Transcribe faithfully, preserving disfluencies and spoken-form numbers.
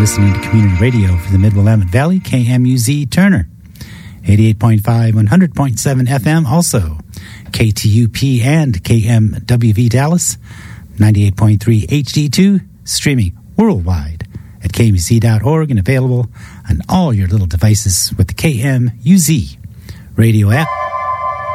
listening to Community Radio for the Mid-Willamette Valley, K M U Z Turner, eighty-eight point five, one hundred point seven F M, also K T U P and K M W V Dallas, ninety-eight point three H D two, streaming worldwide at K M U Z dot org and available on all your little devices with the K M U Z radio app.